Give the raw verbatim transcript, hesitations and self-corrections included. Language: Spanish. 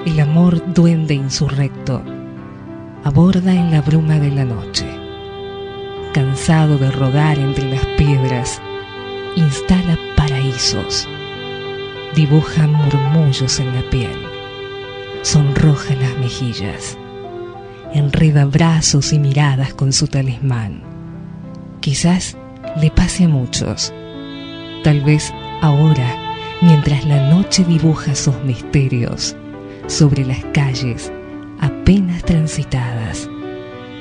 el amor duende insurrecto aborda en la bruma de la noche. Cansado de rodar entre las piedras, instala paraísos, dibuja murmullos en la piel, sonroja las mejillas, enreda brazos y miradas con su talismán. Quizás le pase a muchos, tal vez ahora, mientras la noche dibuja sus misterios sobre las calles apenas transitadas